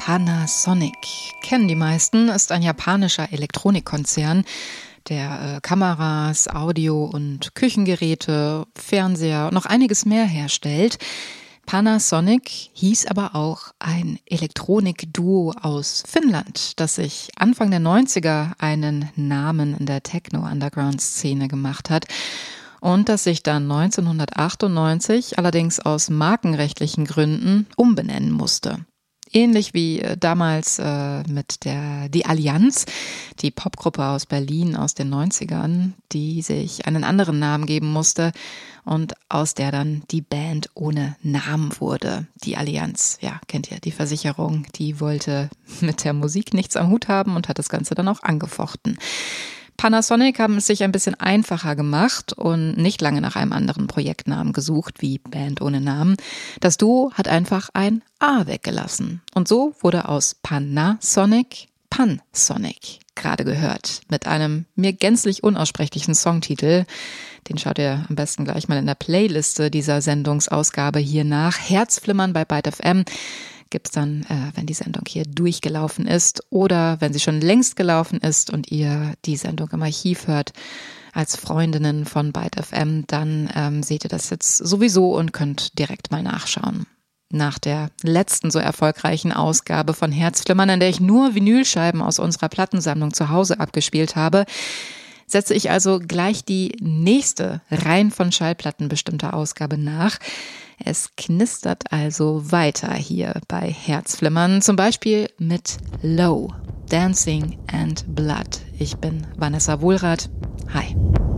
Panasonic. Kennen die meisten, ist ein japanischer Elektronikkonzern, der Kameras, Audio- und Küchengeräte, Fernseher und noch einiges mehr herstellt. Panasonic hieß aber auch ein Elektronikduo aus Finnland, das sich Anfang der 90er einen Namen in der Techno-Underground-Szene gemacht hat und das sich dann 1998 allerdings aus markenrechtlichen Gründen umbenennen musste. Ähnlich wie damals mit Die Allianz, die Popgruppe aus Berlin aus den 90ern, die sich einen anderen Namen geben musste und aus der dann die Band ohne Namen wurde. Die Allianz, ja, kennt ihr, die Versicherung, die wollte mit der Musik nichts am Hut haben und hat das Ganze dann auch angefochten. Panasonic haben es sich ein bisschen einfacher gemacht und nicht lange nach einem anderen Projektnamen gesucht, wie Band ohne Namen. Das Duo hat einfach ein A weggelassen. Und so wurde aus Panasonic Pansonic, gerade gehört, mit einem mir gänzlich unaussprechlichen Songtitel. Den schaut ihr am besten gleich mal in der Playliste dieser Sendungsausgabe hier nach. Herzflimmern bei Byte FM. Gibt's dann, wenn die Sendung hier durchgelaufen ist oder wenn sie schon längst gelaufen ist und ihr die Sendung im Archiv hört als Freundinnen von Byte FM, dann seht ihr das jetzt sowieso und könnt direkt mal nachschauen. Nach der letzten so erfolgreichen Ausgabe von Herzflimmern, in der ich nur Vinylscheiben aus unserer Plattensammlung zu Hause abgespielt habe, setze ich also gleich die nächste rein von Schallplatten bestimmte Ausgabe nach. Es knistert also weiter hier bei Herzflimmern, zum Beispiel mit Low, Dancing and Blood. Ich bin Vanessa Wohlrath. Hi.